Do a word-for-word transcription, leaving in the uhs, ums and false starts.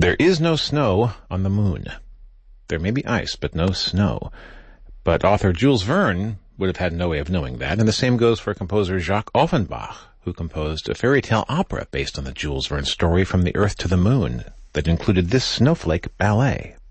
There is no snow on the moon. There may be ice, but no snow. But author Jules Verne would have had no way of knowing that, and the same goes for composer Jacques Offenbach, who composed a fairy tale opera based on the Jules Verne story From the Earth to the Moon that included this snowflake ballet.